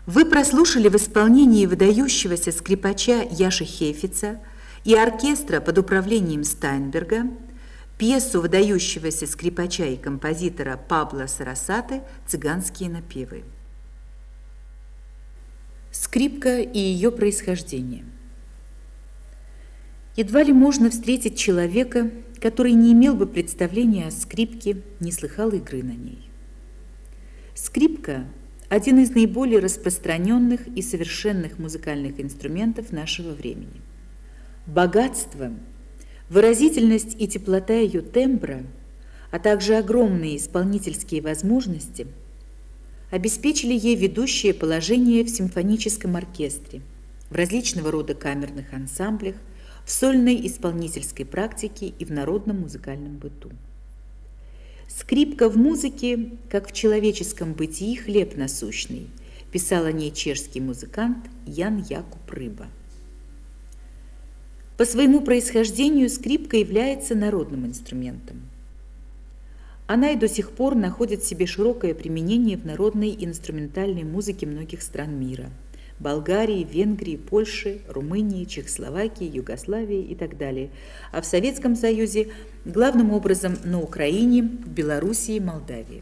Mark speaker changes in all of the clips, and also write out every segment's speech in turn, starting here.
Speaker 1: Вы прослушали в исполнении выдающегося скрипача Яши Хейфица и оркестра под управлением Стайнберга пьесу выдающегося скрипача и композитора Пабло Сарасате «Цыганские напевы». Скрипка и ее происхождение. Едва ли можно встретить человека, который не имел бы представления о скрипке, не слыхал игры на ней. Скрипка – один из наиболее распространенных и совершенных музыкальных инструментов нашего времени. Богатство, выразительность и теплота ее тембра, а также огромные исполнительские возможности обеспечили ей ведущее положение в симфоническом оркестре, в различного рода камерных ансамблях, в сольной исполнительской практике и в народном музыкальном быту. «Скрипка в музыке, как в человеческом бытии, хлеб насущный», писал о ней чешский музыкант Ян Якуб Рыба. По своему происхождению скрипка является народным инструментом. Она и до сих пор находит в себе широкое применение в народной и инструментальной музыке многих стран мира – Болгарии, Венгрии, Польши, Румынии, Чехословакии, Югославии и так далее, а в Советском Союзе главным образом на Украине, в Белоруссии и Молдавии.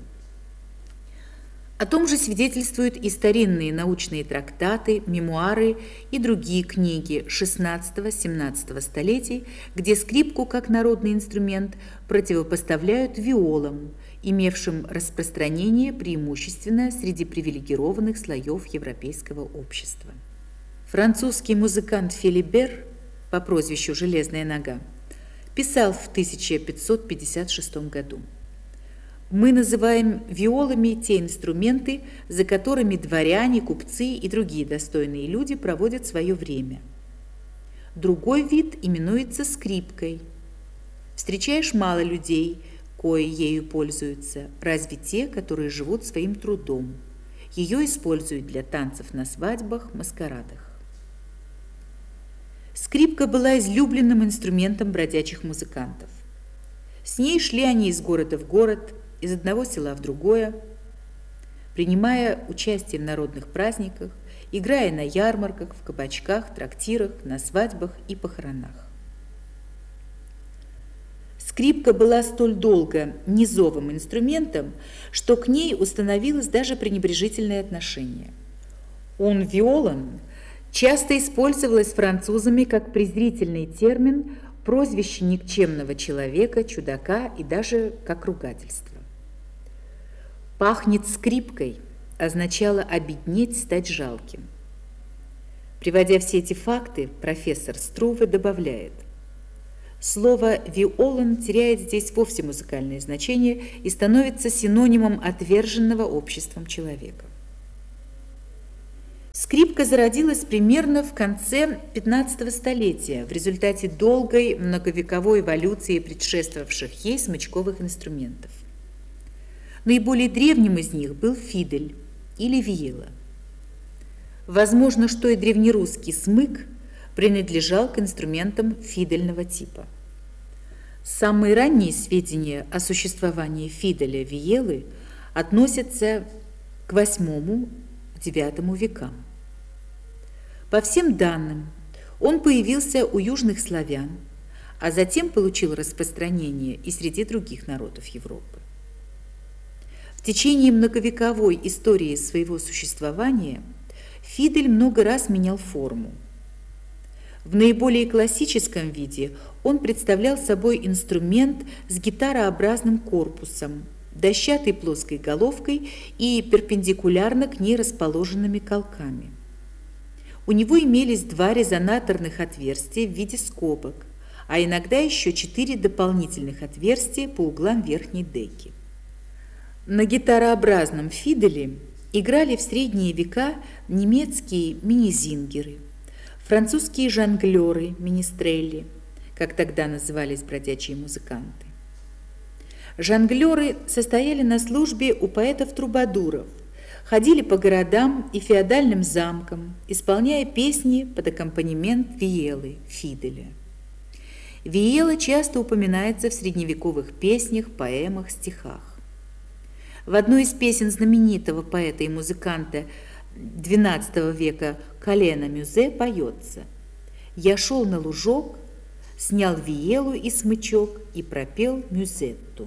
Speaker 1: О том же свидетельствуют и старинные научные трактаты, мемуары и другие книги XVI-XVII столетий, где скрипку как народный инструмент противопоставляют виолам, имевшим распространение преимущественно среди привилегированных слоев европейского общества. Французский музыкант Филибер по прозвищу «Железная нога» писал в 1556 году: «Мы называем виолами те инструменты, за которыми дворяне, купцы и другие достойные люди проводят свое время. Другой вид именуется скрипкой. Встречаешь мало людей, кои ею пользуются, разве те, которые живут своим трудом. Ее используют для танцев на свадьбах, маскарадах». Скрипка была излюбленным инструментом бродячих музыкантов. С ней шли они из города в город, из одного села в другое, принимая участие в народных праздниках, играя на ярмарках, в кабачках, трактирах, на свадьбах и похоронах. Скрипка была столь долго низовым инструментом, что к ней установилось даже пренебрежительное отношение. «Он виолон» часто использовалось французами как презрительный термин, прозвище никчемного человека, чудака и даже как ругательство. «Пахнет скрипкой» означало обеднеть, стать жалким. Приводя все эти факты, профессор Струве добавляет: слово «виолон» теряет здесь вовсе музыкальное значение и становится синонимом отверженного обществом человека. Скрипка зародилась примерно в конце XV столетия в результате долгой многовековой эволюции предшествовавших ей смычковых инструментов. Наиболее древним из них был фидель или виела. Возможно, что и древнерусский смык принадлежал к инструментам фидельного типа. Самые ранние сведения о существовании фиделя виелы относятся к VIII-IX векам. По всем данным, он появился у южных славян, а затем получил распространение и среди других народов Европы. В течение многовековой истории своего существования фидель много раз менял форму. В наиболее классическом виде он представлял собой инструмент с гитарообразным корпусом, дощатой плоской головкой и перпендикулярно к ней расположенными колками. У него имелись два резонаторных отверстия в виде скобок, а иногда еще 4 дополнительных отверстия по углам верхней деки. На гитарообразном фиделе играли в средние века немецкие минизингеры, французские жонглеры, министрелли, как тогда назывались бродячие музыканты. Жонглеры состояли на службе у поэтов-трубадуров, ходили по городам и феодальным замкам, исполняя песни под аккомпанемент виелы, фиделя. Виела часто упоминается в средневековых песнях, поэмах, стихах. В одной из песен знаменитого поэта и музыканта XII века Калена Мюзе поется: «Я шел на лужок, снял виелу и смычок и пропел мюзетту».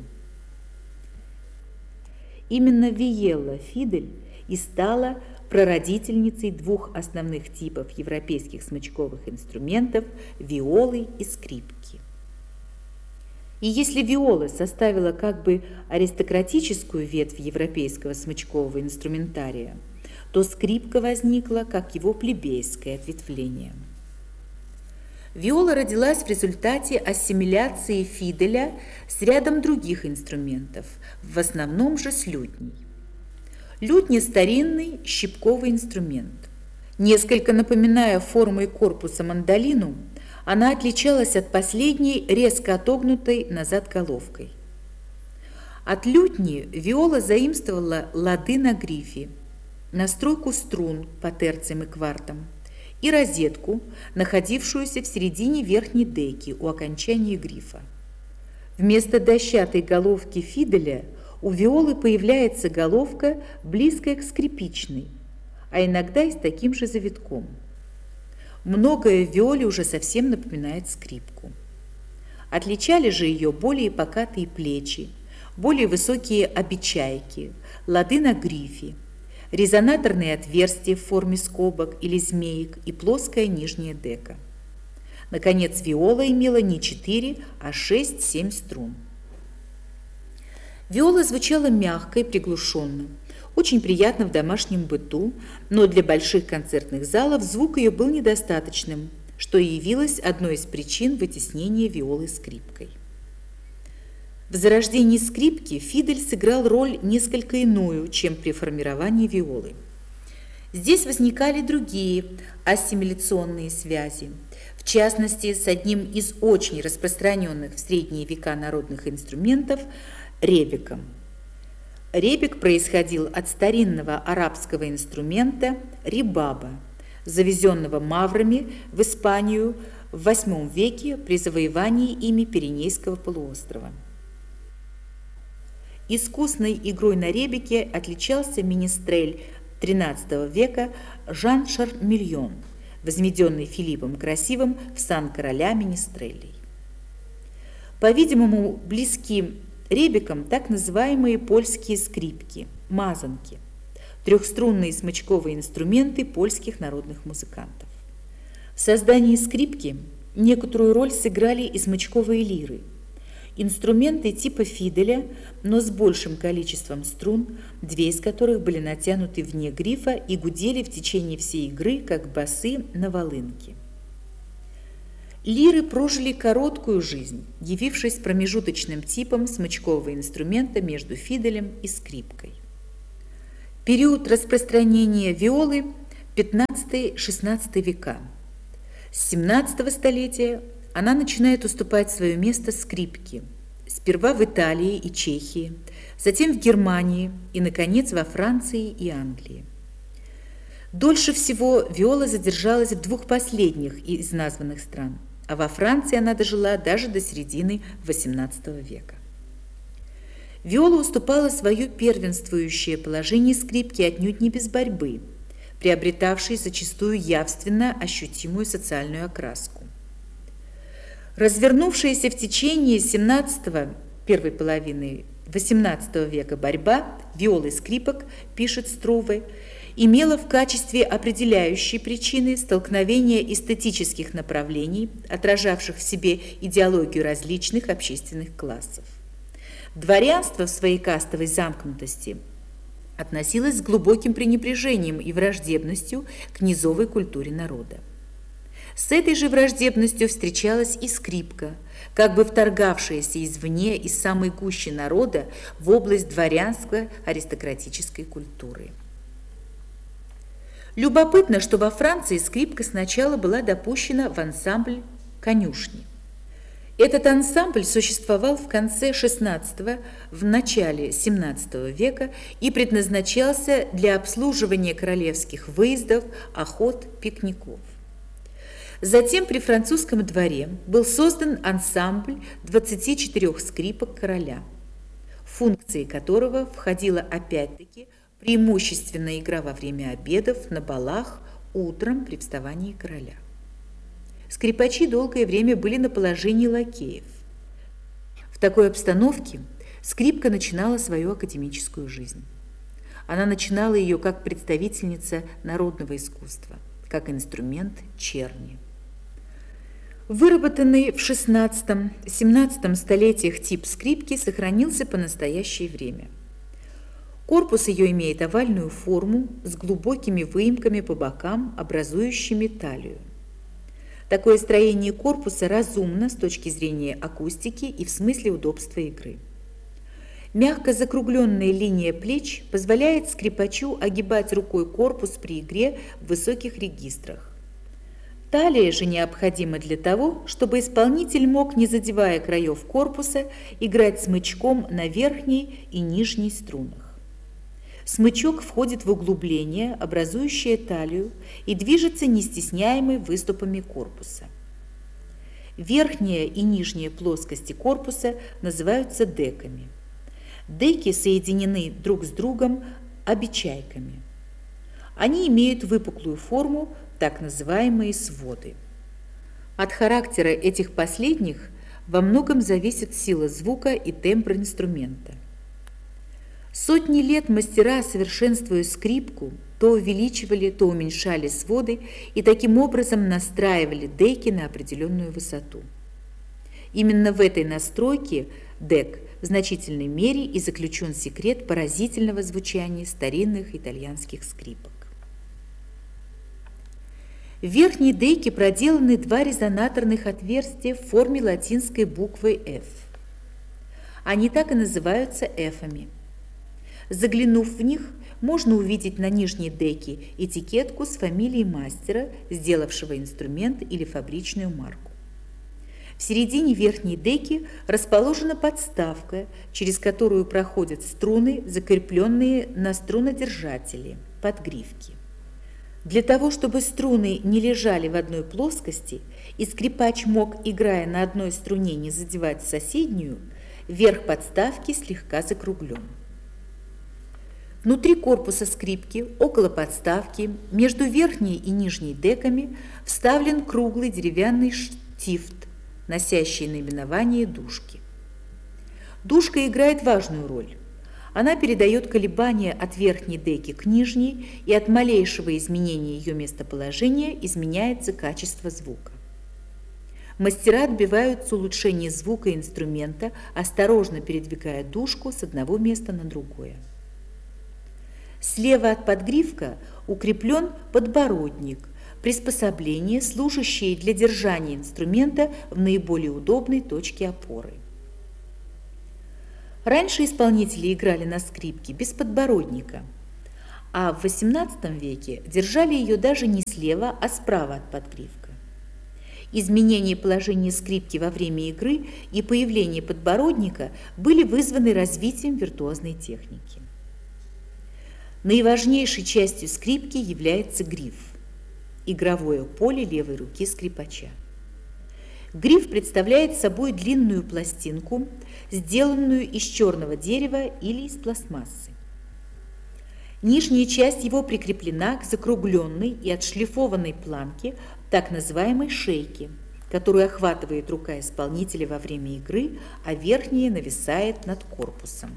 Speaker 1: Именно виелла фидель и стала прародительницей двух основных типов европейских смычковых инструментов – виолы и скрипки. И если виола составила как бы аристократическую ветвь европейского смычкового инструментария, то скрипка возникла как его плебейское ответвление. Виола родилась в результате ассимиляции фиделя с рядом других инструментов, в основном же с лютней. Лютня – старинный щипковый инструмент. Несколько напоминая формой корпуса мандолину, она отличалась от последней резко отогнутой назад головкой. От лютни виола заимствовала лады на грифе, настройку струн по терциям и квартам и розетку, находившуюся в середине верхней деки у окончания грифа. Вместо дощатой головки фиделя у виолы появляется головка, близкая к скрипичной, а иногда и с таким же завитком. Многое в виоле уже совсем напоминает скрипку. Отличали же ее более покатые плечи, более высокие обечайки, лады на грифе, резонаторные отверстия в форме скобок или змеек и плоская нижняя дека. Наконец, виола имела не 4, а 6-7 струн. Виола звучала мягко и приглушенно, очень приятно в домашнем быту, но для больших концертных залов звук ее был недостаточным, что и явилось одной из причин вытеснения виолы скрипкой. В зарождении скрипки фидель сыграл роль несколько иную, чем при формировании виолы. Здесь возникали другие ассимиляционные связи, в частности, с одним из очень распространенных в средние века народных инструментов – ребеком. Ребек происходил от старинного арабского инструмента рибаба, завезенного маврами в Испанию в VIII веке при завоевании ими Пиренейского полуострова. Искусной игрой на ребеке отличался министрель XIII века Жан Шармильон, возведенный Филиппом Красивым в сан короля министрелей. По-видимому, близки ребекам так называемые польские скрипки, мазанки, трехструнные смычковые инструменты польских народных музыкантов. В создании скрипки некоторую роль сыграли и смычковые лиры, инструменты типа фиделя, но с большим количеством струн, две из которых были натянуты вне грифа и гудели в течение всей игры, как басы на волынке. Лиры прожили короткую жизнь, явившись промежуточным типом смычкового инструмента между фиделем и скрипкой. Период распространения виолы – XV-XVI века. С XVII столетия она начинает уступать свое место скрипке, сперва в Италии и Чехии, затем в Германии и, наконец, во Франции и Англии. Дольше всего виола задержалась в двух последних из названных стран, а во Франции она дожила даже до середины XVIII века. Виола уступала свое первенствующее положение скрипки отнюдь не без борьбы, приобретавшей зачастую явственно ощутимую социальную окраску. Развернувшаяся в течение первой половины XVIII века борьба виол и скрипок, пишет Струве, имела в качестве определяющей причины столкновение эстетических направлений, отражавших в себе идеологию различных общественных классов. Дворянство в своей кастовой замкнутости относилось с глубоким пренебрежением и враждебностью к низовой культуре народа. С этой же враждебностью встречалась и скрипка, как бы вторгавшаяся извне из самой гущи народа в область дворянской аристократической культуры. Любопытно, что во Франции скрипка сначала была допущена в ансамбль конюшни. Этот ансамбль существовал в конце XVI – в начале XVII века и предназначался для обслуживания королевских выездов, охот, пикников. Затем при французском дворе был создан ансамбль 24 скрипок короля, в функции которого входило опять-таки Преимущественно игра во время обедов, на балах, утром при вставании короля. Скрипачи долгое время были на положении лакеев. В такой обстановке скрипка начинала свою академическую жизнь. Она начинала ее как представительница народного искусства, как инструмент черни. Выработанный в XVI-XVII столетиях тип скрипки сохранился по настоящее время. Корпус ее имеет овальную форму с глубокими выемками по бокам, образующими талию. Такое строение корпуса разумно с точки зрения акустики и в смысле удобства игры. Мягко закругленная линия плеч позволяет скрипачу огибать рукой корпус при игре в высоких регистрах. Талия же необходима для того, чтобы исполнитель мог, не задевая краев корпуса, играть смычком на верхней и нижней струнах. Смычок входит в углубление, образующее талию, и движется нестесняемый выступами корпуса. Верхняя и нижняя плоскости корпуса называются деками. Деки соединены друг с другом обечайками. Они имеют выпуклую форму, так называемые своды. От характера этих последних во многом зависит сила звука и тембр инструмента. Сотни лет мастера, совершенствуя скрипку, то увеличивали, то уменьшали своды и таким образом настраивали деки на определенную высоту. Именно в этой настройке дек в значительной мере и заключен секрет поразительного звучания старинных итальянских скрипок. В верхней деке проделаны два резонаторных отверстия в форме латинской буквы F. Они так и называются эфами. Заглянув в них, можно увидеть на нижней деке этикетку с фамилией мастера, сделавшего инструмент или фабричную марку. В середине верхней деки расположена подставка, через которую проходят струны, закрепленные на струнодержателе, подгривки. Для того, чтобы струны не лежали в одной плоскости и скрипач мог, играя на одной струне, не задевать соседнюю, верх подставки слегка закруглен. Внутри корпуса скрипки, около подставки, между верхней и нижней деками вставлен круглый деревянный штифт, носящий наименование дужки. Дужка играет важную роль. Она передает колебания от верхней деки к нижней, и от малейшего изменения ее местоположения изменяется качество звука. Мастера добиваются улучшения звука инструмента, осторожно передвигая дужку с одного места на другое. Слева от подгривка укреплен подбородник, приспособление, служащее для держания инструмента в наиболее удобной точке опоры. Раньше исполнители играли на скрипке без подбородника, а в XVIII веке держали ее даже не слева, а справа от подгривка. Изменение положения скрипки во время игры и появление подбородника были вызваны развитием виртуозной техники. Наиважнейшей частью скрипки является гриф – игровое поле левой руки скрипача. Гриф представляет собой длинную пластинку, сделанную из черного дерева или из пластмассы. Нижняя часть его прикреплена к закругленной и отшлифованной планке, так называемой шейке, которую охватывает рука исполнителя во время игры, а верхняя нависает над корпусом.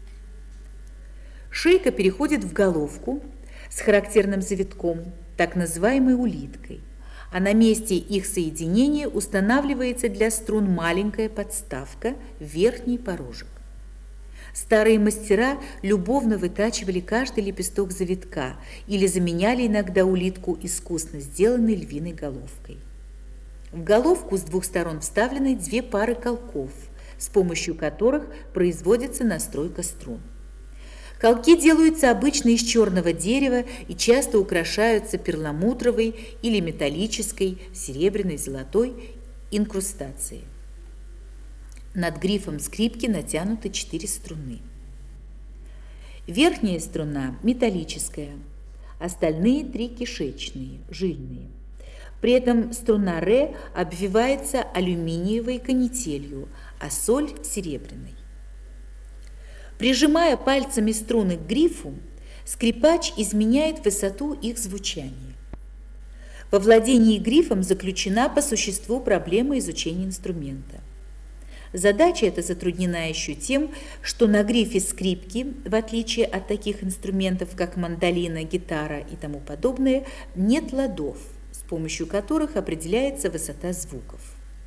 Speaker 1: Шейка переходит в головку с характерным завитком, так называемой улиткой, а на месте их соединения устанавливается для струн маленькая подставка, верхний порожек. Старые мастера любовно вытачивали каждый лепесток завитка или заменяли иногда улитку искусно сделанной львиной головкой. В головку с двух сторон вставлены две пары колков, с помощью которых производится настройка струн. Колки делаются обычно из черного дерева и часто украшаются перламутровой или металлической, серебряной, золотой инкрустацией. Над грифом скрипки натянуты 4 струны. Верхняя струна металлическая, остальные 3 кишечные, жильные. При этом струна ре обвивается алюминиевой канителью, а соль – серебряной. Прижимая пальцами струны к грифу, Скрипач изменяет высоту их звучания. Во владении грифом заключена по существу проблема изучения инструмента. Задача эта затруднена еще тем, что на грифе скрипки, в отличие от таких инструментов, как мандолина, гитара и тому подобное, нет ладов, с помощью которых определяется высота звуков.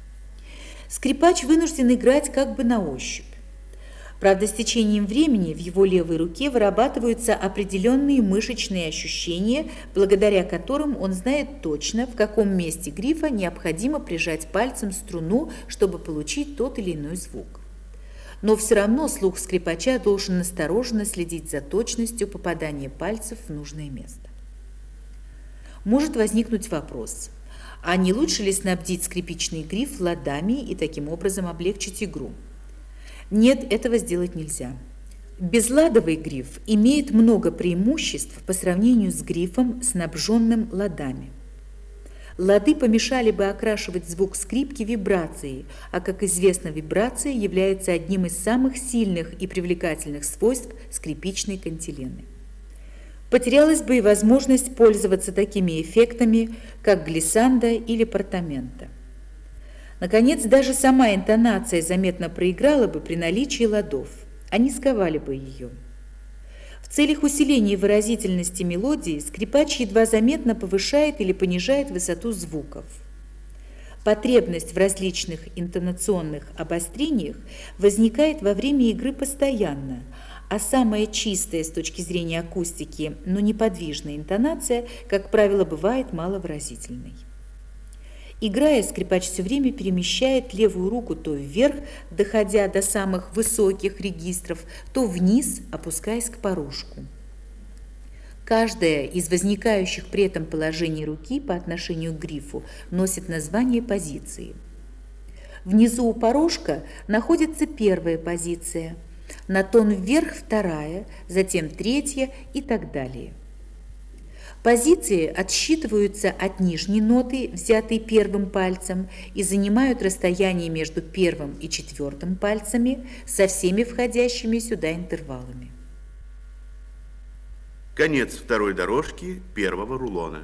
Speaker 1: Скрипач вынужден играть как бы на ощупь. Правда, с течением времени в его левой руке вырабатываются определенные мышечные ощущения, благодаря которым он знает точно, в каком месте грифа необходимо прижать пальцем струну, чтобы получить тот или иной звук. Но все равно слух скрипача должен настороженно следить за точностью попадания пальцев в нужное место. Может возникнуть вопрос, а не лучше ли снабдить скрипичный гриф ладами и таким образом облегчить игру? Нет, этого сделать нельзя. Безладовый гриф имеет много преимуществ по сравнению с грифом, снабженным ладами. Лады помешали бы окрашивать звук скрипки вибрацией, а, как известно, вибрация является одним из самых сильных и привлекательных свойств скрипичной кантилены. Потерялась бы и возможность пользоваться такими эффектами, как глиссандо или портаменто. Наконец, даже сама интонация заметно проиграла бы при наличии ладов, они сковали бы ее. В целях усиления выразительности мелодии скрипач едва заметно повышает или понижает высоту звуков. Потребность в различных интонационных обострениях возникает во время игры постоянно, а самая чистая с точки зрения акустики, но неподвижная интонация, как правило, бывает маловыразительной. Играя, скрипач все время перемещает левую руку то вверх, доходя до самых высоких регистров, то вниз, опускаясь к порожку. Каждое из возникающих при этом положений руки по отношению к грифу носит название позиции. Внизу у порожка находится первая позиция, на тон вверх вторая, затем третья и так далее. Позиции отсчитываются от нижней ноты, взятой первым пальцем, и занимают расстояние между первым и четвертым пальцами со всеми входящими сюда интервалами.
Speaker 2: Конец второй дорожки первого рулона.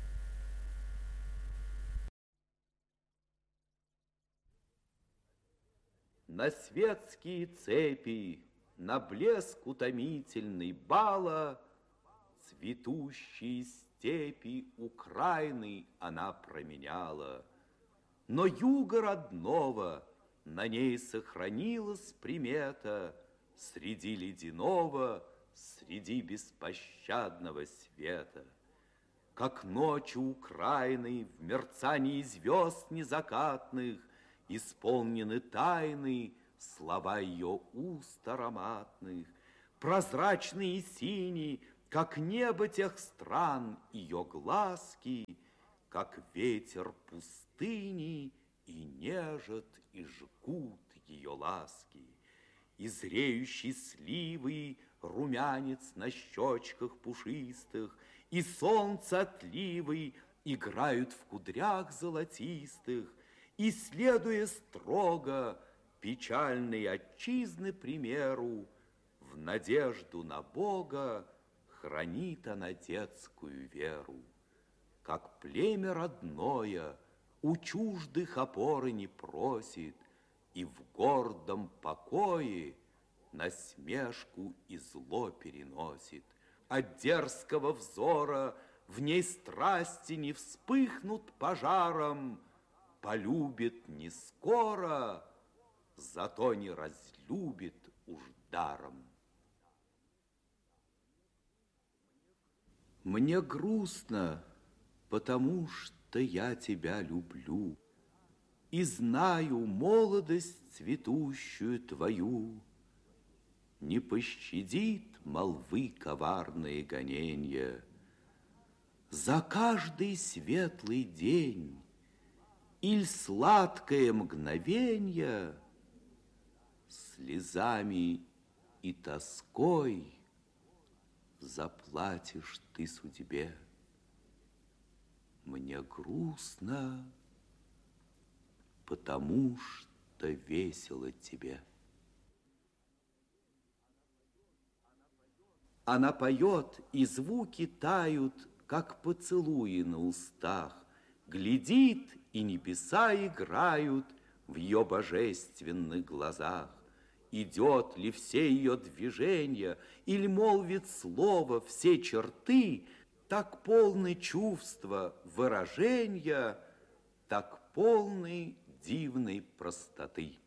Speaker 3: На светские цепи, на блеск утомительный бала, цветущие степи Украины она променяла. Но юга родного на ней сохранилась примета среди ледяного, среди беспощадного света. Как ночью Украины в мерцании звезд незакатных исполнены тайны слова ее уст ароматных, прозрачные и синие, как небо тех стран, ее глазки, как ветер пустыни, и нежат, и жгут ее ласки. И зреющие сливы, румянец на щечках пушистых, и солнце отливы играют в кудрях золотистых, и, следуя строго печальной отчизны примеру, в надежду на Бога хранит она детскую веру. Как племя родное у чуждых опоры не просит, и в гордом покое насмешку и зло переносит. От дерзкого взора в ней страсти не вспыхнут пожаром, полюбит не скоро, зато не разлюбит уж даром. Мне грустно, потому что я тебя люблю и знаю молодость цветущую твою. Не пощадит молвы коварные гоненья. За каждый светлый день иль сладкое мгновенье слезами и тоской заплатишь ты судьбе. Мне грустно, потому что весело тебе. Она поет, и звуки тают, как поцелуи на устах. Глядит, и небеса играют в ее божественных глазах. Идет ли все ее движения, или молвит слово, все черты, так полны чувства, выражения, так полны дивной простоты.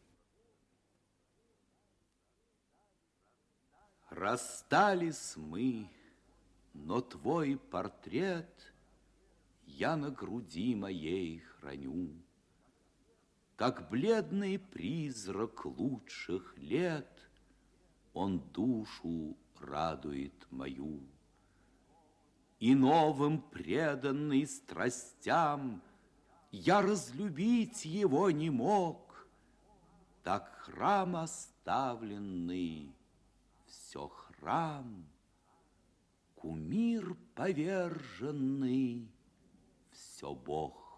Speaker 3: Расстались мы, но твой портрет я на груди моей храню, как бледный призрак лучших лет он душу радует мою. И новым преданный страстям я разлюбить его не мог, так храм оставленный, все храм, кумир поверженный, все Бог.